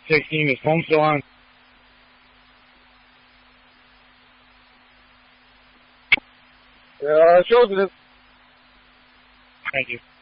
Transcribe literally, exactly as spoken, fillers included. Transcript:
sixteen, is phone still on? Yeah, it shows it is. Thank you.